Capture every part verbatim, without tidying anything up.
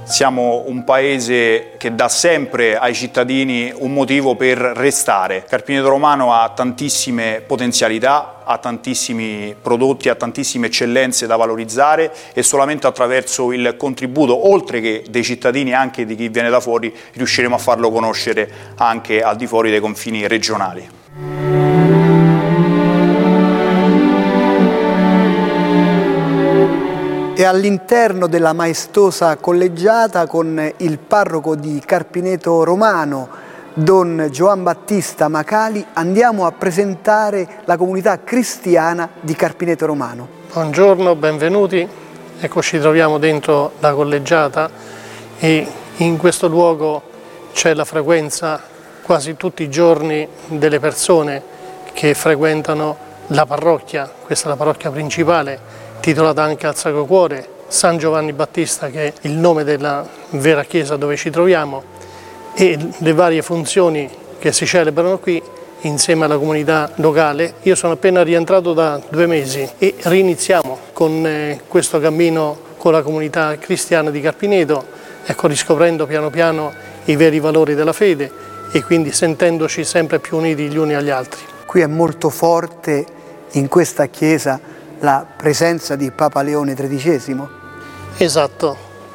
Siamo un paese che dà sempre ai cittadini un motivo per restare. Carpineto Romano ha tantissime potenzialità, ha tantissimi prodotti, ha tantissime eccellenze da valorizzare e solamente attraverso il contributo, oltre che dei cittadini, anche di chi viene da fuori, riusciremo a farlo conoscere anche al di fuori dei confini regionali. E all'interno della maestosa collegiata con il parroco di Carpineto Romano, Don Giovan Battista Macali, andiamo a presentare la comunità cristiana di Carpineto Romano. Buongiorno, benvenuti. Ecco, ci troviamo dentro la collegiata e in questo luogo c'è la frequenza quasi tutti i giorni delle persone che frequentano la parrocchia. Questa è la parrocchia principale, titolata anche al Sacro Cuore, San Giovanni Battista, che è il nome della vera chiesa dove ci troviamo, e le varie funzioni che si celebrano qui insieme alla comunità locale. Io sono appena rientrato da due mesi e riniziamo con eh, questo cammino con la comunità cristiana di Carpineto, ecco, riscoprendo piano piano i veri valori della fede e quindi sentendoci sempre più uniti gli uni agli altri. Qui è molto forte in questa chiesa la presenza di Papa Leone tredicesimo? Esatto,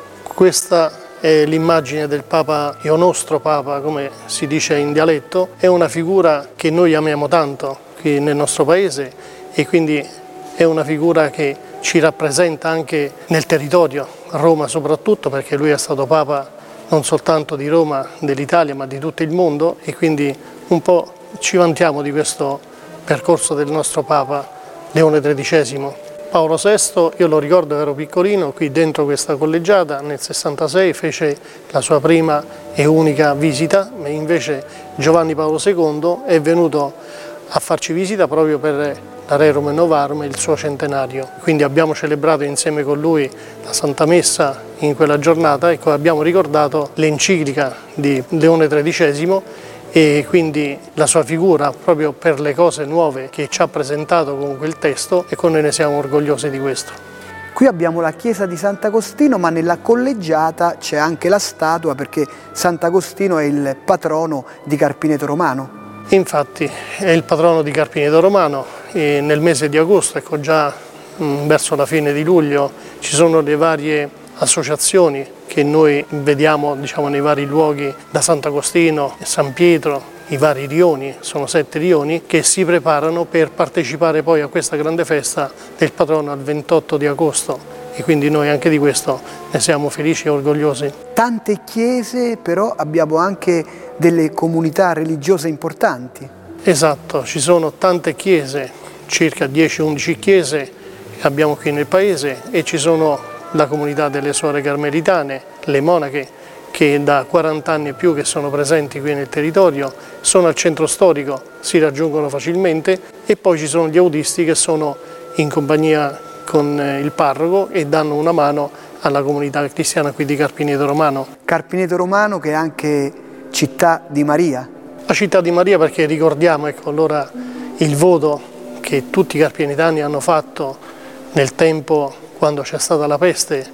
questa è l'immagine del Papa, il nostro Papa, come si dice in dialetto. È una figura che noi amiamo tanto qui nel nostro paese e quindi è una figura che ci rappresenta anche nel territorio, Roma soprattutto, perché lui è stato Papa non soltanto di Roma, dell'Italia, ma di tutto il mondo, e quindi un po' ci vantiamo di questo percorso del nostro Papa Leone tredicesimo. Paolo sesto, io lo ricordo, ero piccolino, qui dentro questa collegiata, nel sessantasei fece la sua prima e unica visita, e invece Giovanni Paolo secondo è venuto a farci visita proprio per la Rerum Novarum, il suo centenario. Quindi abbiamo celebrato insieme con lui la Santa Messa in quella giornata e abbiamo ricordato l'enciclica di Leone tredicesimo e quindi la sua figura proprio per le cose nuove che ci ha presentato con quel testo, e con noi ne siamo orgogliosi di questo. Qui abbiamo la chiesa di Sant'Agostino, ma nella collegiata c'è anche la statua, perché Sant'Agostino è il patrono di Carpineto Romano. Infatti è il patrono di Carpineto Romano e nel mese di agosto, ecco, già mh, verso la fine di luglio, ci sono le varie associazioni che noi vediamo, diciamo, nei vari luoghi, da Sant'Agostino, San Pietro, i vari rioni, sono sette rioni, che si preparano per partecipare poi a questa grande festa del patrono al ventotto di agosto, e quindi noi anche di questo ne siamo felici e orgogliosi. Tante chiese, però abbiamo anche delle comunità religiose importanti. Esatto, ci sono tante chiese, circa dieci undici chiese che abbiamo qui nel paese, e ci sono la comunità delle Suore Carmelitane, le monache, che da quaranta anni e più che sono presenti qui nel territorio, sono al centro storico, si raggiungono facilmente, e poi ci sono gli audisti che sono in compagnia con il parroco e danno una mano alla comunità cristiana qui di Carpineto Romano. Carpineto Romano che è anche città di Maria. La città di Maria, perché ricordiamo, ecco, allora il voto che tutti i carpinetani hanno fatto nel tempo quando c'è stata la peste,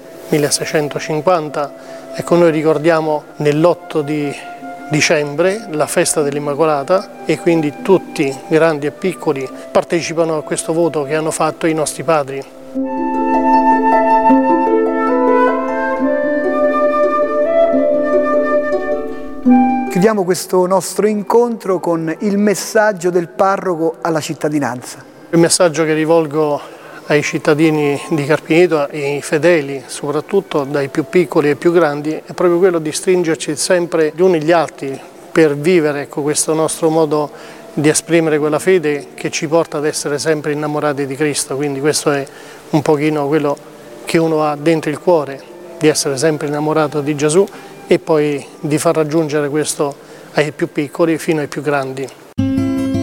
milleseicentocinquanta, ecco, noi ricordiamo nell'otto di dicembre la festa dell'Immacolata, e quindi tutti, grandi e piccoli, partecipano a questo voto che hanno fatto i nostri padri. Chiudiamo questo nostro incontro con il messaggio del parroco alla cittadinanza. Il messaggio che rivolgo ai cittadini di Carpineto e ai fedeli, soprattutto dai più piccoli ai più grandi, è proprio quello di stringerci sempre gli uni gli altri per vivere, ecco, questo nostro modo di esprimere quella fede che ci porta ad essere sempre innamorati di Cristo. Quindi questo è un pochino quello che uno ha dentro il cuore, di essere sempre innamorato di Gesù e poi di far raggiungere questo ai più piccoli fino ai più grandi.